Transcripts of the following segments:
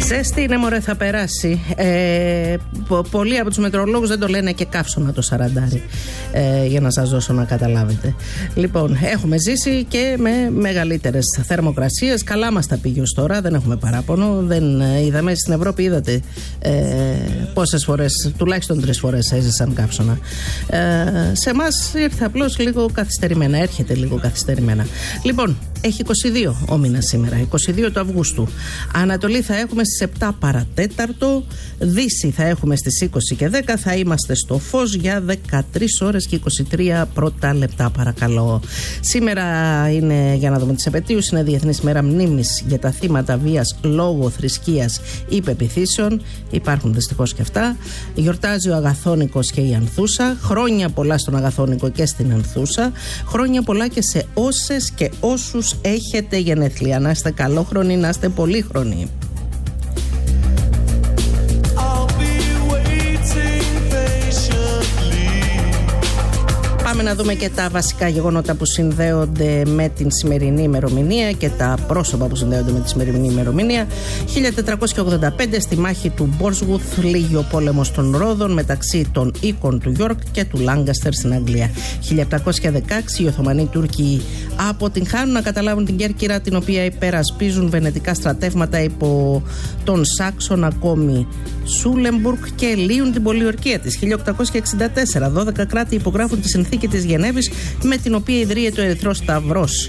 Ζέστη είναι, μωρέ, θα περάσει. Πολλοί από τους μετεωρολόγους δεν το λένε και καύσωνα το σαραντάρι, για να σας δώσω να καταλάβετε. Λοιπόν, έχουμε ζήσει και με μεγαλύτερες θερμοκρασίες. Καλά μας τα πήγε ως τώρα, δεν έχουμε παράπονο. Δεν είδαμε στην Ευρώπη, είδατε πόσες φορές, τουλάχιστον 3 φορές έζησαν καύσωνα. Σε εμάς ήρθε απλώς λίγο καθυστερημένα, έρχεται λίγο καθυστερημένα. Λοιπόν, έχει 22 ο μήνας σήμερα, 22 του Αυγούστου. Ανατολή θα έχουμε στις 7 παρατέταρτο, Δύση θα έχουμε στις 20 και 10, θα είμαστε στο φως για 13 ώρες και 23 πρώτα λεπτά, παρακαλώ. Σήμερα είναι, για να δούμε τις επετείους, είναι Διεθνής Μέρα Μνήμης για τα θύματα βίας λόγω θρησκείας ή πεποιθήσεων. Υπάρχουν δυστυχώς και αυτά. Γιορτάζει ο Αγαθόνικος και η Ανθούσα. Χρόνια πολλά στον Αγαθόνικο και στην Ανθούσα. Χρόνια πολλά και σε όσες και όσους έχετε γενέθλια. Να είστε καλόχρονοι, να είστε πολύχρονοι. Πάμε να δούμε και τα βασικά γεγονότα που συνδέονται με την σημερινή ημερομηνία και τα πρόσωπα που συνδέονται με τη σημερινή ημερομηνία. 1485, στη μάχη του Μπόρσγουθ, λύγει ο πόλεμος των Ρόδων μεταξύ των οίκων του Γιόρκ και του Λάγκαστερ στην Αγγλία. 1716, οι Οθωμανοί Τούρκοι αποτυγχάνουν να καταλάβουν την Κέρκυρα, την οποία υπερασπίζουν βενετικά στρατεύματα υπό τον Σάξον ακόμη Σούλεμπουργκ, και λύουν την πολιορκία της. 1864, 12 κράτη υπογράφουν τη συνθήκη της Γενέβης με την οποία ιδρύεται ο Ερυθρός Σταυρός.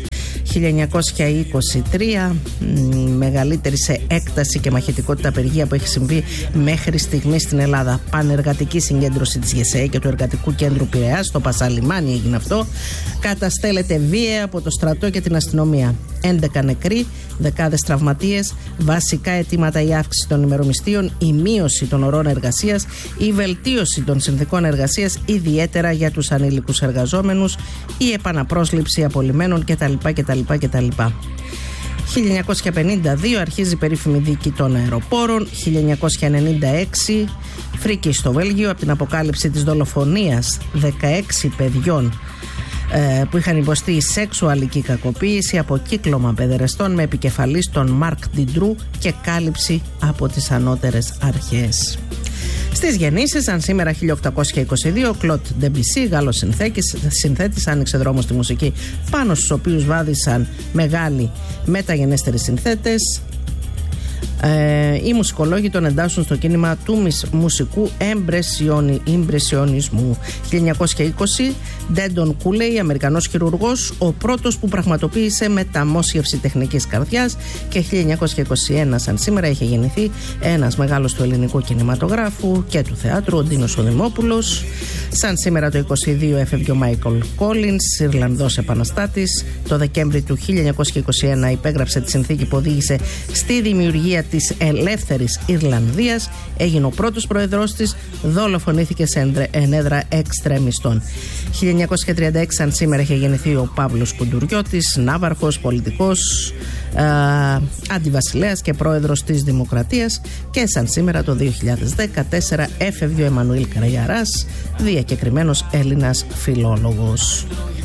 1923, μεγαλύτερη σε έκταση και μαχητικότητα απεργία που έχει συμβεί μέχρι στιγμή στην Ελλάδα. Πανεργατική συγκέντρωση της ΓΕΣΕ και του Εργατικού Κέντρου Πειραιάς, στο Πασαλιμάνι έγινε αυτό. Καταστέλλεται βία από το στρατό και την αστυνομία. 11 νεκροί, δεκάδες τραυματίες. Βασικά αιτήματα: η αύξηση των ημερομισθείων, η μείωση των ωρών εργασίας, η βελτίωση των συνθηκών εργασίας, ιδιαίτερα για τους ανήλικους εργαζόμενους, η επαναπρόσληψη απολυμμένων κτλ. 1952 αρχίζει η περίφημη δίκη των αεροπόρων. 1996, φρίκη στο Βέλγιο από την αποκάλυψη της δολοφονίας 16 παιδιών που είχαν υποστεί σεξουαλική κακοποίηση από κύκλωμα παιδερεστών, με επικεφαλής τον Μάρκ Ντιντρού και κάλυψη από τις ανώτερες αρχές. Στις γεννήσεις, αν σήμερα 1822, ο Κλοντ Ντεμπισί, Γάλλος συνθέτης, άνοιξε δρόμο στη μουσική πάνω στους οποίους βάδιζαν μεγάλοι μεταγενέστεροι συνθέτες. Οι μουσικολόγοι τον εντάσσουν στο κίνημα του μουσικού εμπρεσιονισμού. 1920, Ντέντον Κούλεϊ, Αμερικανός χειρουργός, ο πρώτος που πραγματοποίησε μεταμόσχευση τεχνικής καρδιάς. Και 1921, σαν σήμερα, είχε γεννηθεί ένας μεγάλος του ελληνικού κινηματογράφου και του θεάτρου, ο Ντίνος ο Δημόπουλος. Σαν σήμερα το 22 έφευγε ο Μάικλ Κόλινς, Ιρλανδός επαναστάτης. Το Δεκέμβρη του 1921 υπέγραψε τη συνθήκη που οδήγησε στη δημιουργία της ελεύθερης Ιρλανδίας. Έγινε ο πρώτος πρόεδρος της, δολοφονήθηκε σε ενέδρα εξτρεμιστών. 1936, αν σήμερα, είχε γεννηθεί ο Παύλος Κουντουριώτης, ναύαρχος, πολιτικός, αντιβασιλέας και πρόεδρος της Δημοκρατίας. Και σαν σήμερα το 2014 έφευγε ο Εμμανουήλ Καραγιαράς, διακεκριμένος Έλληνας φιλόλογος.